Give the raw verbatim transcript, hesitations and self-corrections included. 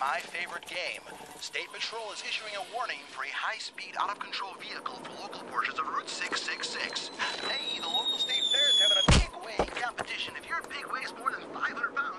my favorite game. State Patrol is issuing a warning for a high-speed, out-of-control vehicle for local portions of Route six six six. Hey, the local station